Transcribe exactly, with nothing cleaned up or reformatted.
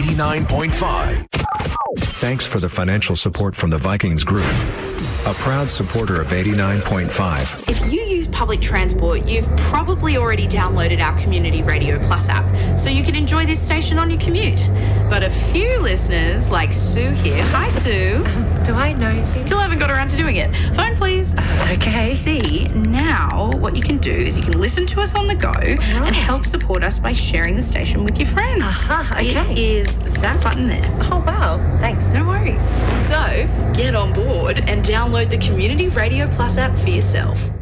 eighty-nine point five. Thanks for the financial support from the Vikings Group, a proud supporter of eighty-nine point five. If you use public transport, you've probably already downloaded our Community Radio Plus app, so you can enjoy this station on your commute. But a few listeners, like Sue here, hi Sue. Um, do I know? Still haven't got around to doing it. Phone please. Okay. See, now what you can do is you can listen to us on the go right. and help support us by sharing the station with your friends. Uh-huh, okay. It is that button there. Oh, wow. Thanks. No worries. So, get on board and download the Community Radio Plus app for yourself.